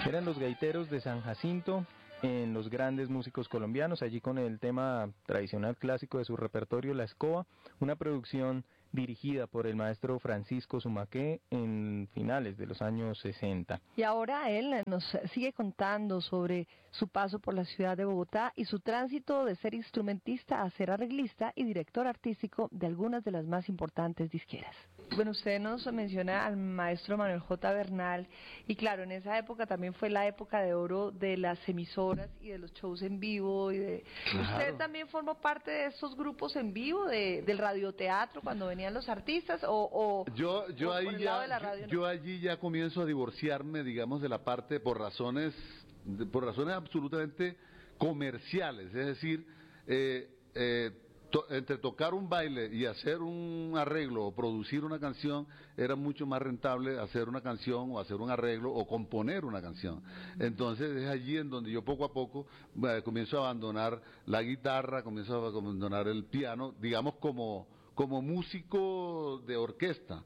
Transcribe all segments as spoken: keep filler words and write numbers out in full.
Eran los gaiteros de San Jacinto, en Los Grandes Músicos Colombianos, allí con el tema tradicional clásico de su repertorio, La Escoba, una producción dirigida por el maestro Francisco Zumaqué en finales de los años sesenta. Y ahora él nos sigue contando sobre su paso por la ciudad de Bogotá y su tránsito de ser instrumentista a ser arreglista y director artístico de algunas de las más importantes disqueras. Bueno, usted nos menciona al maestro Manuel J. Bernal, y claro, en esa época también fue la época de oro de las emisoras y de los shows en vivo. Y de... Claro. ¿Usted también formó parte de esos grupos en vivo, de, del radioteatro, cuando venían los artistas, o, o yo yo o ahí por el lado ya de la radio, yo, no? yo allí ya comienzo a divorciarme, digamos, de la parte por razones por razones absolutamente comerciales, es decir, eh, eh, to, entre tocar un baile y hacer un arreglo o producir una canción era mucho más rentable hacer una canción o hacer un arreglo o componer una canción. Entonces es allí en donde yo poco a poco eh, comienzo a abandonar la guitarra, comienzo a abandonar el piano, digamos como como músico de orquesta,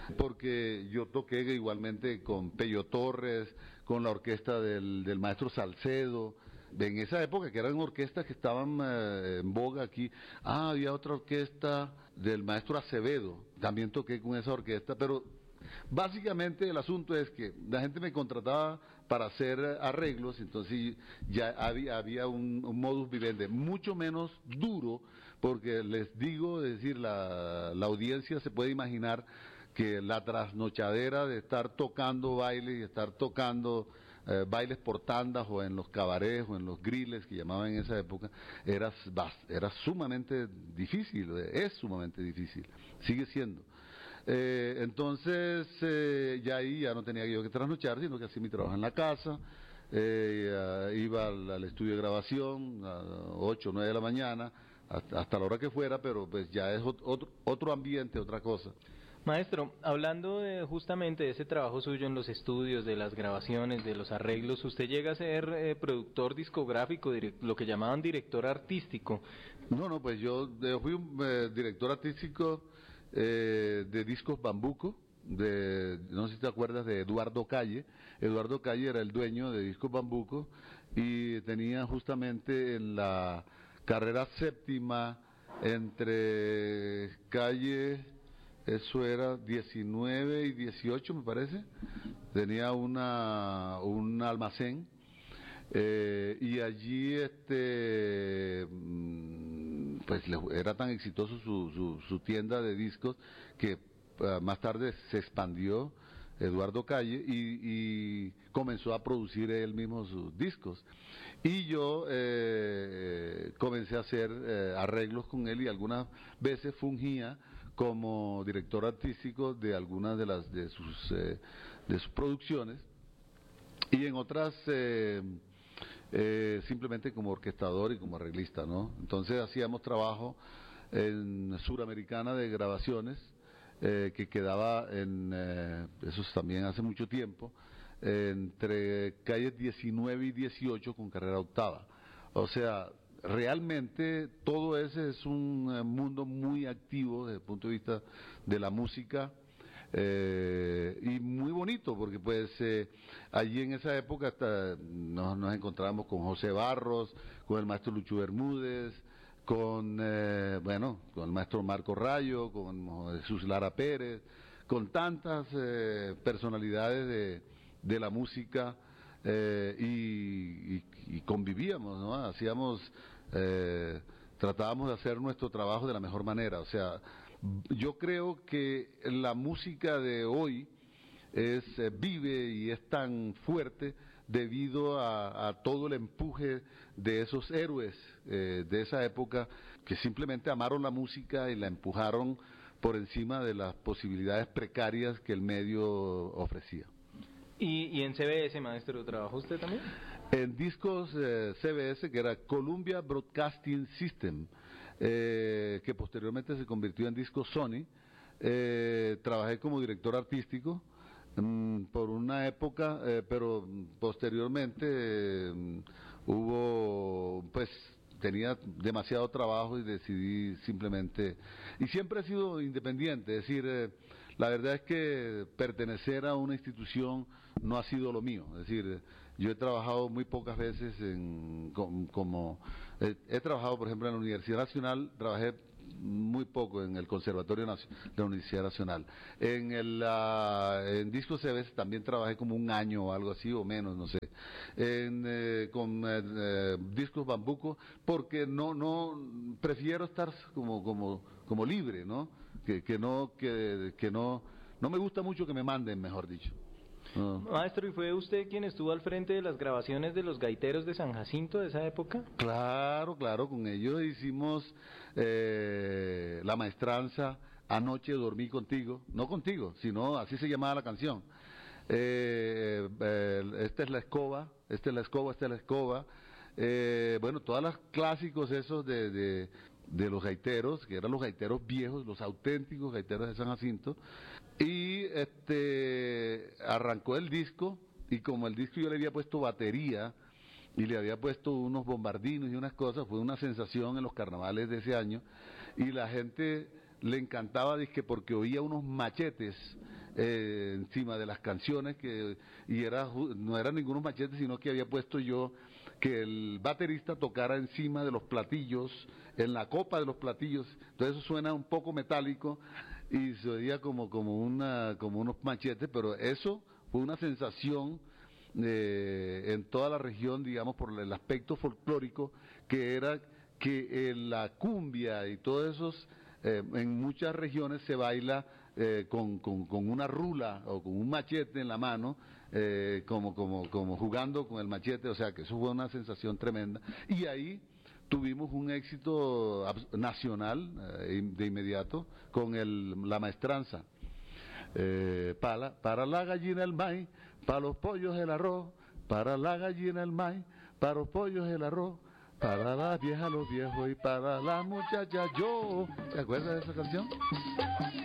porque yo toqué igualmente con Pello Torres, con la orquesta del, del maestro Salcedo, en esa época que eran orquestas que estaban eh, en boga aquí. Ah, había otra orquesta del maestro Acevedo, también toqué con esa orquesta, pero básicamente el asunto es que la gente me contrataba para hacer arreglos, entonces ya había, había un, un modus vivendi mucho menos duro, porque les digo, es decir, la, la audiencia se puede imaginar que la trasnochadera de estar tocando baile y estar tocando eh, bailes por tandas o en los cabarets o en los griles que llamaban en esa época, era, era sumamente difícil, es sumamente difícil, sigue siendo. Eh, entonces, eh, ya ahí ya no tenía yo que trasnochar, sino que hacía mi trabajo en la casa, eh, iba al, al estudio de grabación a ocho o nueve de la mañana, hasta, hasta la hora que fuera, pero pues ya es otro, otro ambiente, otra cosa. Maestro, hablando de, justamente de ese trabajo suyo en los estudios, de las grabaciones, de los arreglos, usted llega a ser eh, productor discográfico, lo que llamaban director artístico. No, no, pues yo, yo fui un eh, director artístico eh, de Discos Bambuco, de, no sé si te acuerdas de Eduardo Calle. Eduardo Calle era el dueño de Discos Bambuco y tenía justamente en la carrera séptima entre calle... Eso era diecinueve y dieciocho, me parece. Tenía una un almacén eh, y allí este pues era tan exitoso su, su, su tienda de discos que uh, más tarde se expandió Eduardo Calle y, y comenzó a producir él mismo sus discos. Y yo eh, comencé a hacer eh, arreglos con él y algunas veces fungía como director artístico de algunas de las de sus eh, de sus producciones y en otras eh, eh, simplemente como orquestador y como arreglista, ¿no? Entonces hacíamos trabajo en Suramericana de grabaciones eh, que quedaba en eh, eso también hace mucho tiempo eh, entre calles diecinueve y dieciocho con carrera octava, o sea, realmente todo ese es un mundo muy activo desde el punto de vista de la música eh, y muy bonito porque pues eh, allí en esa época hasta nos, nos encontramos con José Barros, con el maestro Lucho Bermúdez, con eh, bueno, con el maestro Marco Rayo, con Jesús Lara Pérez, con tantas eh, personalidades de, de la música. Eh, y, y, y convivíamos, ¿no? Hacíamos, eh, tratábamos de hacer nuestro trabajo de la mejor manera. O sea, yo creo que la música de hoy es eh, vive y es tan fuerte debido a, a todo el empuje de esos héroes eh, de esa época que simplemente amaron la música y la empujaron por encima de las posibilidades precarias que el medio ofrecía. ¿Y, y en C B S, maestro, trabajó usted también? En discos eh, C B S, que era Columbia Broadcasting System, eh, que posteriormente se convirtió en discos Sony, eh, trabajé como director artístico mmm, por una época, eh, pero posteriormente eh, hubo, pues, tenía demasiado trabajo y decidí simplemente, y siempre he sido independiente, es decir, eh, la verdad es que pertenecer a una institución no ha sido lo mío. Es decir, yo he trabajado muy pocas veces en, com, como, eh, he trabajado, por ejemplo, en la Universidad Nacional, trabajé muy poco en el Conservatorio Nacional, de la Universidad Nacional. En el uh, en Discos C B S también trabajé como un año o algo así, o menos, no sé. En, eh, con eh, eh, Discos Bambuco, porque no, no, prefiero estar como, como, como libre, ¿no? Que, que no, que, que no, no me gusta mucho que me manden, mejor dicho. No. Maestro, ¿y fue usted quien estuvo al frente de las grabaciones de los gaiteros de San Jacinto de esa época? Claro, claro, con ellos hicimos eh, La Maestranza, Anoche Dormí Contigo, no contigo, sino así se llamaba la canción. Eh, eh, esta es la escoba, esta es la escoba, esta es la escoba. Eh, bueno, todos los clásicos esos de, de, de los gaiteros, que eran los gaiteros viejos, los auténticos gaiteros de San Jacinto. Y este arrancó el disco, y como el disco yo le había puesto batería y le había puesto unos bombardinos y unas cosas, fue una sensación en los carnavales de ese año, y la gente le encantaba, dizque, porque oía unos machetes eh, encima de las canciones, que y era no eran ningunos machetes, sino que había puesto yo que el baterista tocara encima de los platillos, en la copa de los platillos, entonces eso suena un poco metálico y se oía como como una como unos machetes, pero eso fue una sensación eh, en toda la región, digamos, por el aspecto folclórico, que era que eh, la cumbia y todos esos eh, en muchas regiones se baila eh, con, con, con una rula o con un machete en la mano, eh, como, como, como jugando con el machete, o sea que eso fue una sensación tremenda. Y ahí tuvimos un éxito nacional eh, de inmediato con el, La Maestranza. Eh, para, para la gallina el maíz, para los pollos el arroz, para la gallina el maíz, para los pollos el arroz, para las viejas los viejos y para las muchachas yo. ¿Se acuerda de esa canción?